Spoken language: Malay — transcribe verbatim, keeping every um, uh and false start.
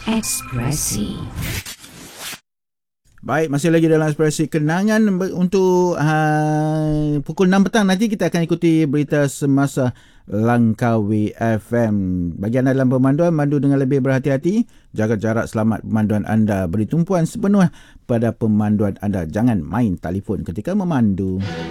Ekspresi. Baik, masih lagi dalam Ekspresi Kenangan untuk uh, pukul enam petang nanti kita akan ikuti berita semasa Langkawi F M. Bagi anda dalam pemanduan, mandu dengan lebih berhati-hati, jaga jarak selamat pemanduan anda, beri tumpuan sepenuh pada pemanduan anda, jangan main telefon ketika memandu.